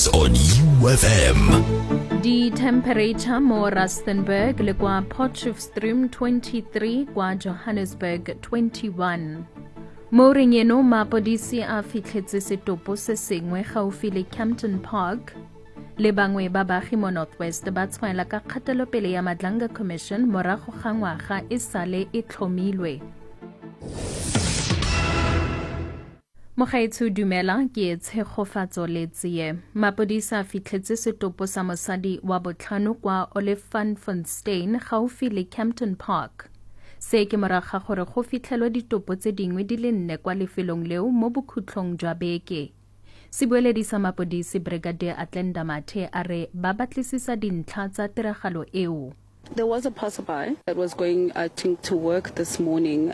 Sports on UFM. The temperature mo Rustenburg le kwa Potchefstroom 23 kwa Johannesburg 21. Mo reng eno mapodisi a fitlhetse setopo se sengwe gaufi le Campton Park. Le bangwe ba baagi mo Northwest ba tshwaela ka kgatelopele ya Madlanga Commission morago ga ngwaga e sale e tlhomilwe. Mogaetsho dumela ke tshegofatso le tsie. Mapodisa a fitlhetse setopo sa mosadi wa botlhano kwa Olifantsfontein gaufi le Campton Park. Se ke moraga gore go fitlhelwa ditopo tse dingwe di le 4 kwa lefelong leo mo bokhutlhong jwa beke. Sebueledi sa mapodisi Brigadier Atlenda Mathe a re ba batlisisa dintlha tsa tiragalo eo. There was a passerby that was going, I think, to work this morning